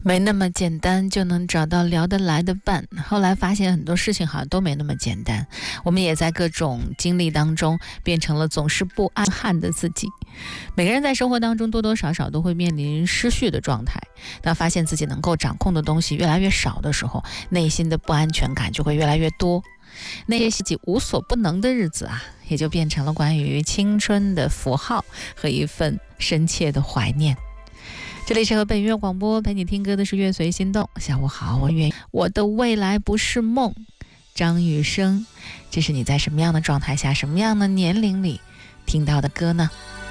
没那么简单就能找到聊得来的伴，后来发现很多事情好像都没那么简单，我们也在各种经历当中变成了总是不安憾的自己。每个人在生活当中多多少少都会面临失序的状态，当发现自己能够掌控的东西越来越少的时候，内心的不安全感就会越来越多，那些自己无所不能的日子啊，也就变成了关于青春的符号和一份深切的怀念。这里是和本音乐广播，陪你听歌的是乐随心动。下午好，我的未来不是梦，张雨生。这是你在什么样的状态下，什么样的年龄里听到的歌呢？